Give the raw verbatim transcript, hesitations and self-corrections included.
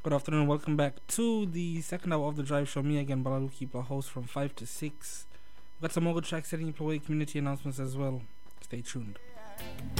Good afternoon, welcome back to the second hour of the Drive Show. Me again, Balalu Keeper, host from five to six. We've got some more good tracks setting you play, community announcements as well. Stay tuned.